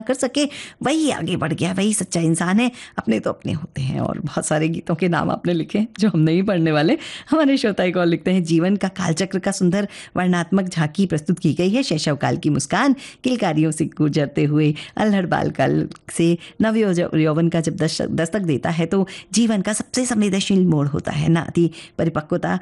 कर सके वही आगे बढ़ गया, वही सच्चा इंसान है। अपने तो अपने होते हैं। और बहुत सारे गीतों के नाम आपने लिखे हैं जो हम नहीं पढ़ने वाले। हमारे श्रोता एक और लिखते हैं, जीवन का कालचक्र का सुंदर वर्णात्मक झांकी प्रस्तुत की गई है। शैशव काल की मुस्कान किलकारियों से गुजरते हुए अल्हड़ बाल काल से नव यौवन का जब दस्तक देता है तो जीवन का सबसे संवेदनशील मोड़ होता है। ना अति परिपक्वता,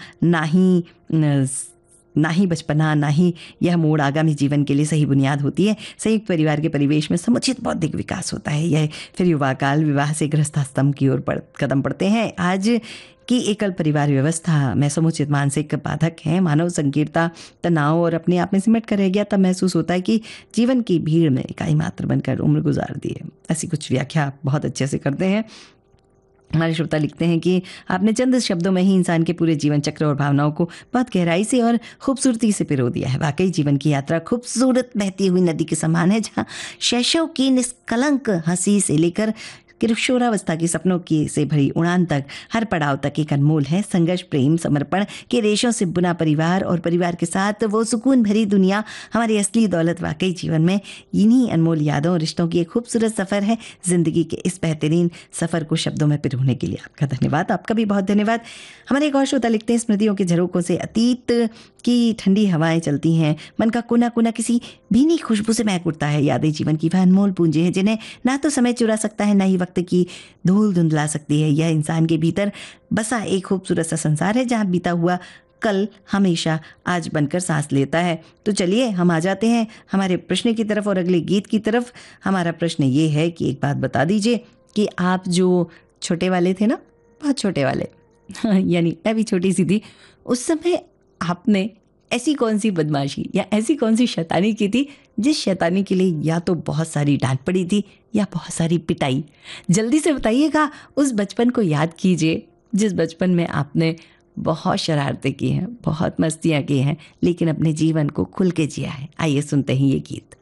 ना ही बचपना, ना ही यह मोड़ आगामी जीवन के लिए सही बुनियाद होती है। संयुक्त परिवार के परिवेश में समुचित बौद्धिक विकास होता है। यह फिर युवा काल विवाह से गृहस्थाश्रम की ओर कदम पड़ते हैं। आज की एकल परिवार व्यवस्था में समुचित मानसिक बाधक है। मानव संकीर्णता, तनाव और अपने आप में सिमट कर रह गया। तब महसूस होता है कि जीवन की भीड़ में इकाई मात्र बनकर उम्र गुजार दी है। ऐसी कुछ व्याख्या बहुत अच्छे से करते हैं। हमारे श्रोता लिखते हैं कि आपने चंद शब्दों में ही इंसान के पूरे जीवन चक्र और भावनाओं को बहुत गहराई से और खूबसूरती से पिरो दिया है। वाकई जीवन की यात्रा खूबसूरत बहती हुई नदी के समान है, जहाँ शैशव की निष्कलंक हंसी से लेकर किशोरावस्था के सपनों की से भरी उड़ान तक हर पड़ाव तक एक अनमोल है। संघर्ष, प्रेम, समर्पण के रेशों से बुना परिवार और परिवार के साथ वो सुकून भरी दुनिया हमारी असली दौलत। वाकई जीवन में इन्हीं अनमोल यादों और रिश्तों की एक खूबसूरत सफ़र है। ज़िंदगी के इस बेहतरीन सफ़र को शब्दों में पिरोने के लिए आपका धन्यवाद। आपका भी बहुत धन्यवाद। हमारे एक और श्रोता लिखते हैं, स्मृतियों के झरोकों से अतीत की ठंडी हवाएं चलती हैं। मन का कोना कोना किसी भीनी खुशबू से महक उठता है। यादें जीवन की वह अनमोल पूंजी है जिन्हें ना तो समय चुरा सकता है, ना ही वक्त की धूल धुंधला सकती है। यह इंसान के भीतर बसा एक खूबसूरत सा संसार है, जहाँ बीता हुआ कल हमेशा आज बनकर सांस लेता है। तो चलिए हम आ जाते हैं हमारे प्रश्न की तरफ और अगले गीत की तरफ। हमारा प्रश्न ये है कि एक बात बता दीजिए कि आप जो छोटे वाले थे ना, बहुत छोटे वाले यानी मैं भी छोटी सी थी, उस समय आपने ऐसी कौन सी बदमाशी या ऐसी कौन सी शैतानी की थी जिस शैतानी के लिए या तो बहुत सारी डांट पड़ी थी या बहुत सारी पिटाई? जल्दी से बताइएगा। उस बचपन को याद कीजिए जिस बचपन में आपने बहुत शरारतें की हैं, बहुत मस्तियाँ की हैं, लेकिन अपने जीवन को खुल के जिया है। आइए सुनते हैं ये गीत।